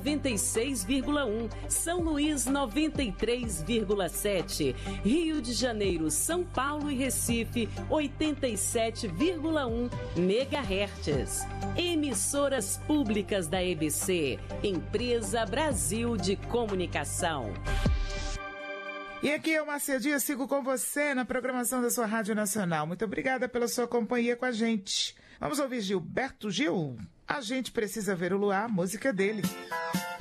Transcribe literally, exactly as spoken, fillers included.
noventa e seis vírgula um, São Luís noventa e três vírgula sete, Rio de Janeiro, São Paulo e Recife oitenta e sete vírgula um megahertz. Emissoras públicas da E B C, Empresa Brasil de Comunicação. E aqui é o Márcia Dias, sigo com você na programação da sua Rádio Nacional. Muito obrigada pela sua companhia com a gente. Vamos ouvir Gilberto Gil? A gente precisa ver o luar, música dele.